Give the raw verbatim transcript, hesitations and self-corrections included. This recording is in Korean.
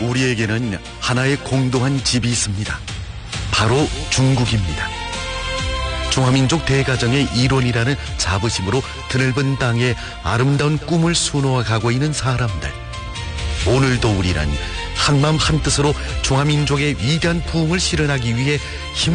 우리에게는 하나의 공동한 집이 있습니다. 바로 중국입니다. 중화민족 대가정의 일원이라는 자부심으로 드넓은 땅에 아름다운 꿈을 수놓아가고 있는 사람들. 오늘도 우리는 한마음 한뜻으로 중화민족의 위대한 부흥을 실현하기 위해 힘